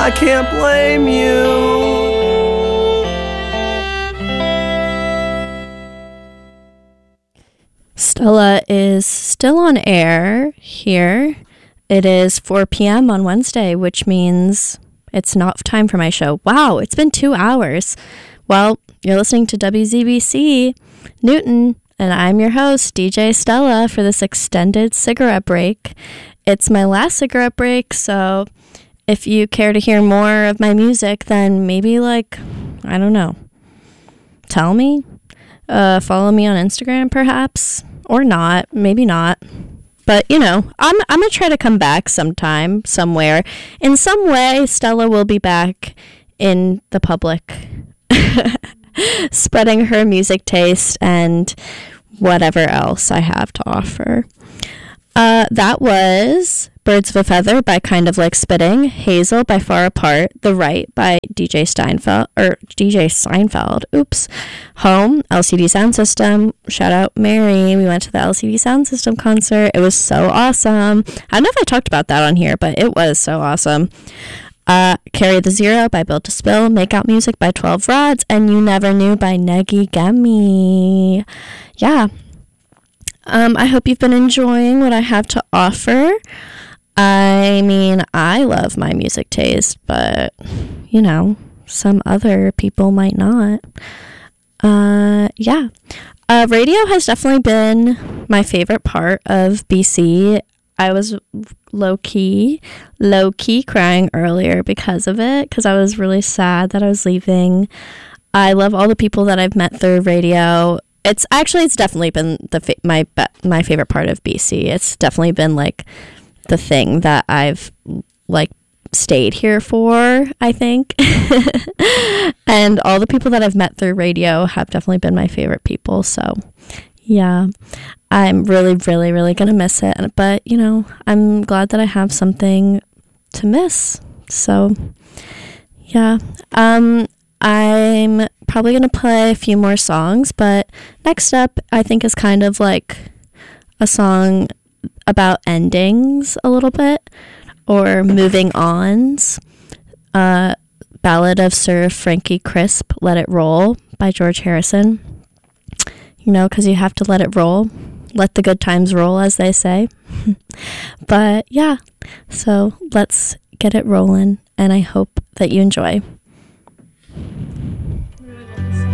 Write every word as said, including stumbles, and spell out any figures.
I can't blame you. Stella is still on air here. It is four p.m. on Wednesday, which means it's not time for my show. Wow, it's been two hours. Well, you're listening to W Z B C Newton, and I'm your host, D J Stella, for this extended cigarette break. It's my last cigarette break, so if you care to hear more of my music, then maybe, like, I don't know, tell me. Uh, follow me on Instagram, perhaps, or not, maybe not. But, you know, I'm I'm going to try to come back sometime, somewhere. In some way, Stella will be back in the public, spreading her music taste and whatever else I have to offer. Uh, that was Birds of a Feather by Kind of Like Spitting, Hazel by Far Apart, The Right by D J Steinfeld, or D J Seinfeld, oops, Home, L C D Sound System, shout out Mary, we went to the L C D Sound System concert, it was so awesome. I don't know if I talked about that on here, but it was so awesome. Uh, Carry the Zero by Built to Spill, Make Out Music by twelve Rods, and You Never Knew by Negi Gemi. Yeah. Um, I hope you've been enjoying what I have to offer. I mean, I love my music taste, but, you know, some other people might not. Uh, yeah. Uh, radio has definitely been my favorite part of B C. I was low-key, low-key crying earlier because of it, because I was really sad that I was leaving. I love all the people that I've met through radio. It's actually, it's definitely been the fa- my my favorite part of B C. It's definitely been, like, the thing that I've, like, stayed here for, I think. And all the people that I've met through radio have definitely been my favorite people. So, yeah, I'm really, really, really going to miss it. But, you know, I'm glad that I have something to miss. So, yeah. Um, I'm probably going to play a few more songs, but next up, I think, is kind of like a song about endings a little bit, or moving ons. Uh, Ballad of Sir Frankie Crisp, Let It Roll by George Harrison. You know, because you have to let it roll. Let the good times roll, as they say. But yeah, so let's get it rolling, and I hope that you enjoy.